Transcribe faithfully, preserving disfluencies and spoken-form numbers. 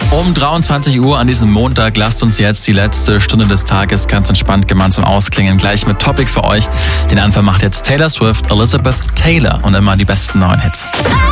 Um dreiundzwanzig Uhr an diesem Montag lasst uns jetzt die letzte Stunde des Tages ganz entspannt gemeinsam ausklingen. Gleich mit Topic für euch. Den Anfang macht jetzt Taylor Swift, Elizabeth Taylor und immer die besten neuen Hits.